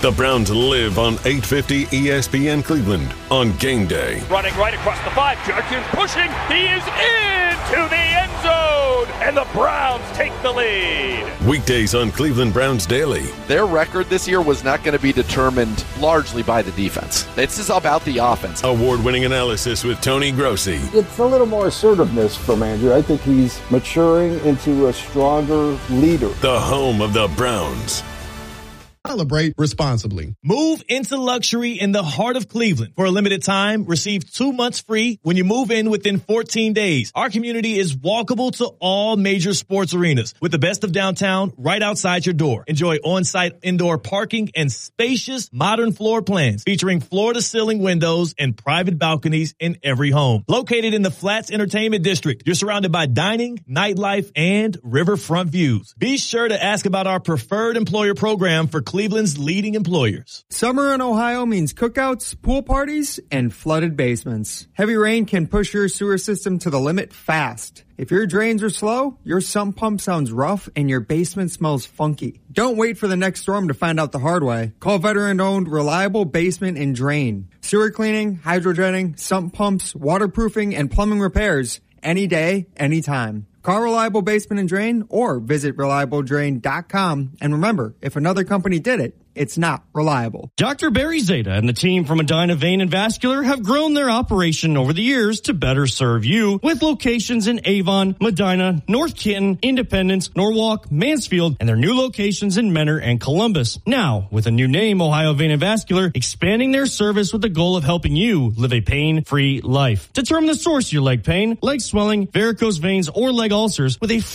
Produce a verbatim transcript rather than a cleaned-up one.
The Browns live on eight fifty E S P N Cleveland on game day. Running right across the five. Judkins pushing. He is into the end zone. And the Browns take the lead. Weekdays on Cleveland Browns Daily. Their record this year was not going to be determined largely by the defense. This is about the offense. Award-winning analysis with Tony Grossi. It's a little more assertiveness from Andrew. I think he's maturing into a stronger leader. The home of the Browns. Celebrate responsibly. Move into luxury in the heart of Cleveland. For a limited time, receive two months free when you move in within fourteen days. Our community is walkable to all major sports arenas with the best of downtown right outside your door. Enjoy on-site indoor parking and spacious modern floor plans featuring floor-to-ceiling windows and private balconies in every home. Located in the Flats Entertainment District, you're surrounded by dining, nightlife, and riverfront views. Be sure to ask about our preferred employer program for Cleveland's leading employers. Summer in Ohio means cookouts, pool parties, and flooded basements. Heavy rain can push your sewer system to the limit fast. If your drains are slow, your sump pump sounds rough, and your basement smells funky. Don't wait for the next storm to find out the hard way. Call veteran-owned Reliable Basement and Drain. Sewer cleaning, hydrogenning, sump pumps, waterproofing, and plumbing repairs. Any day, anytime. Call Reliable Basement and Drain or visit reliable drain dot com. And remember, if another company did it, it's not reliable. Doctor Barry Zeta and the team from Medina Vein and Vascular have grown their operation over the years to better serve you with locations in Avon, Medina, North Canton, Independence, Norwalk, Mansfield, and their new locations in Mentor and Columbus. Now, with a new name, Ohio Vein and Vascular, expanding their service with the goal of helping you live a pain-free life. Determine the source of your leg pain, leg swelling, varicose veins, or leg ulcers with a